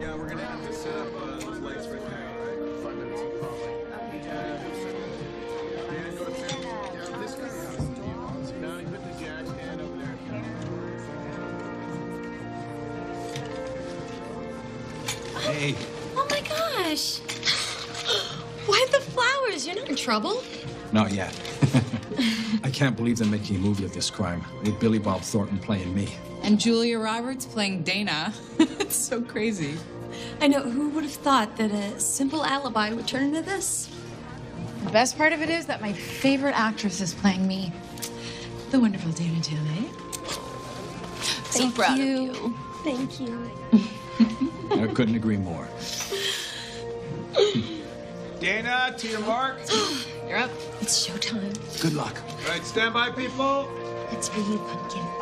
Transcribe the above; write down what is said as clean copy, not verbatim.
Yeah, we're gonna have to set up those lights right there, all right? 5 minutes. Dan, go upstairs. Yeah, this guy. Now you put the jack stand over there. Hey. Oh my gosh. Why the flowers? You're not in trouble. Not yet. I can't believe they're making a movie of this crime with Billy Bob Thornton playing me. And Julia Roberts playing Dana. It's so crazy. I know, who would have thought that a simple alibi would turn into this? The best part of it is that my favorite actress is playing me. The wonderful Dana Tilly. So proud of you. Thank you. I couldn't agree more. Dana, to your mark. You're up. It's showtime. Good luck. All right, stand by, people. Let's read Pumpkin.